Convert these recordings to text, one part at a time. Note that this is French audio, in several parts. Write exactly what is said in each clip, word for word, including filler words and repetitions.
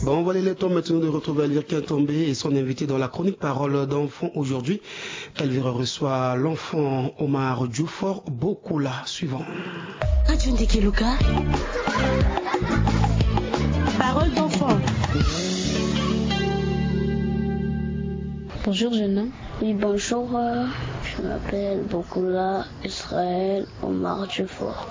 Bon, voilà, il est temps maintenant de retrouver Elvire Kintombé et son invité dans la chronique Parole d'enfant aujourd'hui. Elvire reçoit l'enfant Omar Dioufort Bokoula. Suivant. Parole d'enfant. Bonjour jeune homme. Oui, bonjour. Euh, je m'appelle Bokoula Israël Omar Dioufort.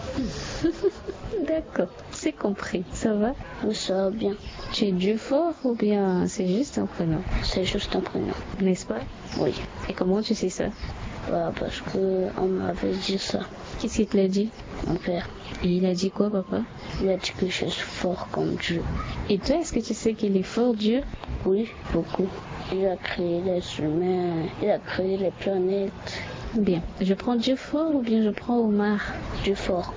D'accord, c'est compris. Ça va? Oui, ça va bien. Tu es Dioufort ou bien c'est juste un prénom? C'est juste un prénom. N'est-ce pas? Oui. Et comment tu sais ça? Bah, parce que on m'avait dit ça. Qu'est-ce qu'il te l'a dit? Mon père. Et il a dit quoi, papa? Il a dit que je suis fort comme Dieu. Et toi, est-ce que tu sais qu'il est fort, Dieu? Oui, beaucoup. Il a créé les humains, il a créé les planètes. Bien, je prends Dieu fort ou bien je prends Omar? Dieu fort.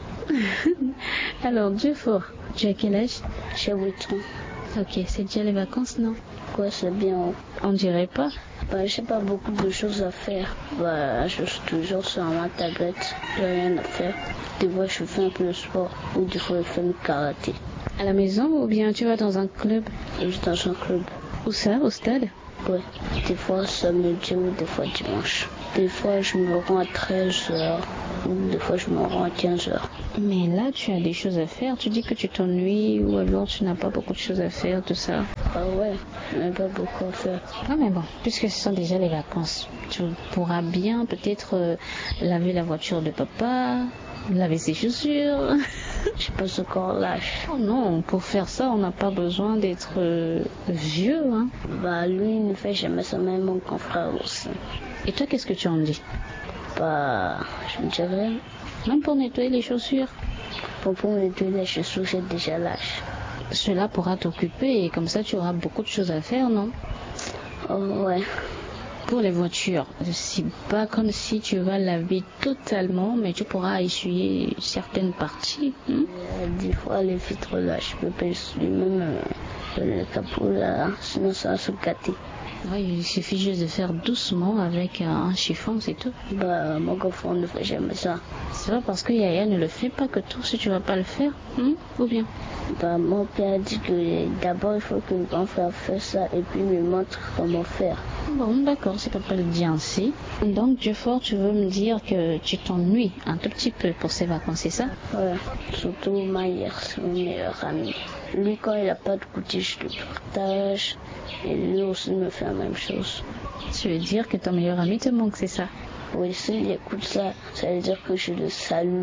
Alors, Dieu fort, tu as quel âge? J'ai huit ans. Ok, c'est déjà les vacances, non? Quoi, c'est bien. On dirait pas. Bah, j'ai pas beaucoup de choses à faire. Bah, je suis toujours sur ma tablette. J'ai rien à faire. Des fois, je fais un peu de sport ou des fois, je fais du karaté. À la maison ou bien tu vas dans un club? Je suis dans un club. Où ça, au stade? Oui. Des fois, samedi ou des fois dimanche. Des fois, je me rends à treize heures ou des fois, je me rends à quinze heures. Mais là, tu as des choses à faire. Tu dis que tu t'ennuies ou alors tu n'as pas beaucoup de choses à faire, tout ça. Ah ouais, je n'ai pas beaucoup à faire. Ah mais bon, puisque ce sont déjà les vacances, tu pourras bien peut-être euh, laver la voiture de papa, laver ses chaussures. Je n'ai pas encore l'âge. Oh non, pour faire ça, on n'a pas besoin d'être euh, vieux, hein. Bah lui, il ne fait jamais ça, même mon grand frère aussi. Et toi, qu'est-ce que tu en dis? Bah, je ne dis rien. Même pour nettoyer les chaussures? Pour, pour nettoyer les chaussures, j'ai déjà l'âge. Cela pourra t'occuper et comme ça, tu auras beaucoup de choses à faire, non? Oh ouais. Pour les voitures, c'est pas comme si tu vas laver totalement, mais tu pourras essuyer certaines parties. Hein? Euh, des fois, les vitres là, je peux pas essuyer même euh, le capot là, sinon ça va se gâter. Oui, il suffit juste de faire doucement avec un chiffon, c'est tout. Bah, mon enfant ne fait jamais ça. C'est pas parce que Yaya ne le fait pas que toi aussi tu vas pas le faire, hein? Ou bien? Bah, mon père dit que d'abord il faut que le grand frère fasse ça et puis me montre comment faire. Bon, d'accord, si papa le dit ainsi. Donc, Dieu fort, tu veux me dire que tu t'ennuies un tout petit peu pour ces vacances, c'est ça? Ouais, surtout Maïr, c'est mon meilleur ami. Lui, quand il n'a pas de goûter, je le partage. Et lui aussi me fait la même chose. Tu veux dire que ton meilleur ami te manque, c'est ça? Oui, s'il écoute ça, ça veut dire que je le salue.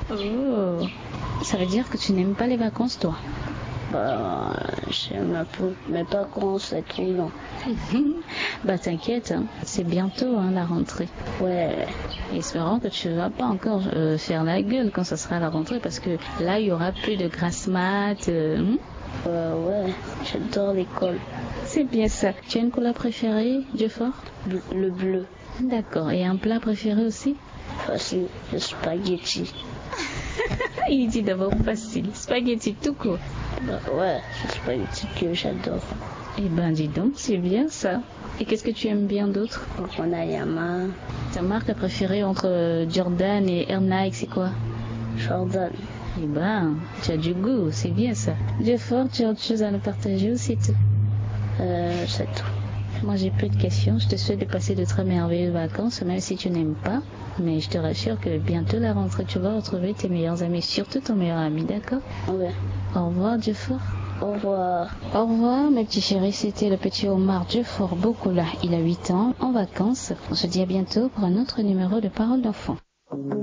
Oh, ça veut dire que tu n'aimes pas les vacances, toi? Bah, j'aime un peu, mais pas quand c'est trop long. Bah t'inquiète, hein. C'est bientôt hein, la rentrée. Ouais. Espérons que tu ne vas pas encore euh, faire la gueule quand ça sera la rentrée parce que là il y aura plus de grasse mat. Euh, hmm? euh, ouais, j'adore l'école. C'est bien ça. Tu as une couleur préférée, Dieu fort? Le bleu. D'accord. Et un plat préféré aussi? Facile, le spaghetti. Il dit d'abord facile, spaghetti tout court. Bah ouais, c'est le spaghetti que j'adore. Eh ben dis donc, c'est bien ça. Et qu'est-ce que tu aimes bien d'autre? Onayama. Ta marque préférée entre Jordan et Air Nike, c'est quoi? Jordan. Eh ben, tu as du goût, c'est bien ça. Dieu fort, tu as autre chose à nous partager ou c'est tout? Euh, c'est tout. Moi, j'ai plus de questions. Je te souhaite de passer de très merveilleuses vacances, même si tu n'aimes pas. Mais je te rassure que bientôt la rentrée, tu vas retrouver tes meilleurs amis, surtout ton meilleur ami, d'accord? Ouais. Au revoir, Dieu fort. Au revoir. Au revoir, mes petits chéris. C'était le petit Omar Dioufort Bokoula. Il a huit ans, en vacances. On se dit à bientôt pour un autre numéro de Parole d'enfant.